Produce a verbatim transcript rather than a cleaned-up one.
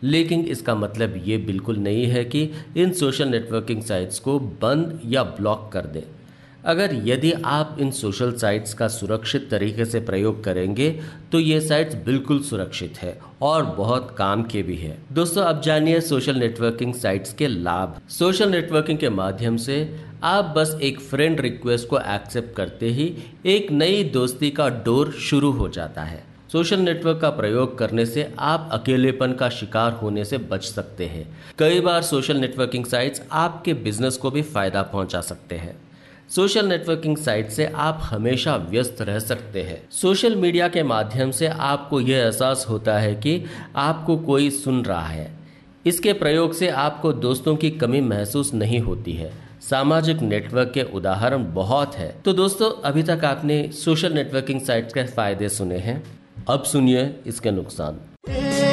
लेकिन इसका मतलब ये बिल्कुल नहीं है कि इन सोशल नेटवर्किंग साइट्स को बंद या ब्लॉक कर दें। अगर यदि आप इन सोशल साइट्स का सुरक्षित तरीके से प्रयोग करेंगे तो ये साइट्स बिल्कुल सुरक्षित है और बहुत काम के भी है। दोस्तों, अब जानिए सोशल नेटवर्किंग साइट्स के लाभ। सोशल नेटवर्किंग के माध्यम से आप बस एक फ्रेंड रिक्वेस्ट को एक्सेप्ट करते ही एक नई दोस्ती का डोर शुरू हो जाता है। सोशल नेटवर्क का प्रयोग करने से आप अकेलेपन का शिकार होने से बच सकते हैं। कई बार सोशल नेटवर्किंग साइट्स आपके बिजनेस को भी फायदा पहुंचा सकते हैं। सोशल नेटवर्किंग साइट से आप हमेशा व्यस्त रह सकते हैं। सोशल मीडिया के माध्यम से आपको यह एहसास होता है कि आपको कोई सुन रहा है। इसके प्रयोग से आपको दोस्तों की कमी महसूस नहीं होती है। सामाजिक नेटवर्क के उदाहरण बहुत है। तो दोस्तों, अभी तक आपने सोशल नेटवर्किंग साइट्स के फायदे सुने हैं, अब सुनिए इसके नुकसान।